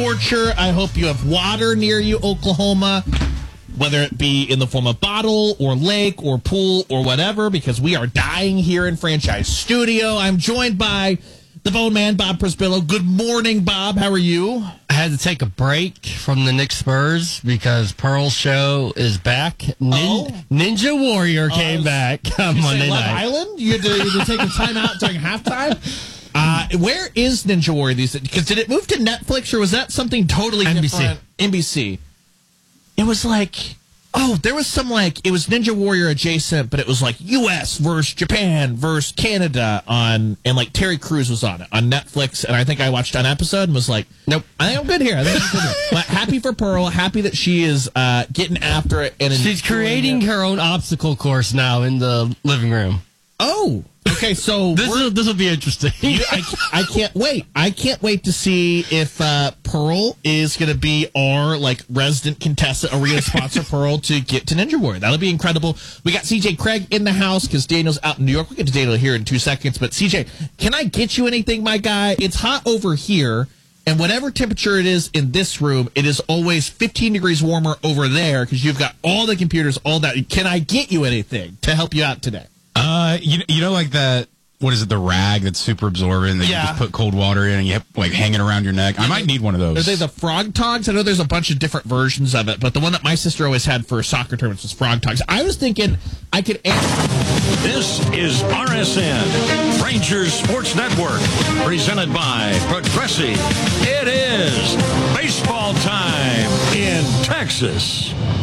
torture. I hope you have water near you, Oklahoma, whether it be in the form of bottle or lake or pool or whatever, because we are dying here in Franchise Studio. I'm joined by the Bone Man, Bob Prispillo. Good morning, Bob. How are you? I had to take a break from the Knicks Spurs because Pearl's show is back. Ninja Warrior came back on Monday Love night. Island? You had to take a time out during halftime? Where is Ninja Warrior these days? Because did it move to Netflix or was that something totally different? NBC. It was like, there was some it was Ninja Warrior adjacent, but it was like U.S. versus Japan versus Canada and Terry Crews was on it on Netflix, and I think I watched an episode and was like, nope, I think I'm good here. But happy for Pearl, happy that she is getting after it. And she's creating her own obstacle course now in the living room. Oh, okay. So this will be interesting. I can't wait. I can't wait to see if Pearl is going to be our resident contestant, arena sponsor Pearl to get to Ninja Warrior. That'll be incredible. We got CJ Craig in the house because Daniel's out in New York. We'll get to Daniel here in 2 seconds. But CJ, can I get you anything, my guy? It's hot over here. And whatever temperature it is in this room, it is always 15 degrees warmer over there because you've got all the computers, all that. Can I get you anything to help you out today? You know, like that, what is it, the rag that's super absorbent that you just put cold water in and you have, hanging around your neck? I might need one of those. Are they the Frog Togs? I know there's a bunch of different versions of it, but the one that my sister always had for soccer tournaments was Frog Togs. I was thinking I could answer. This is RSN, Rangers Sports Network, presented by Progressive. It is baseball time in Texas.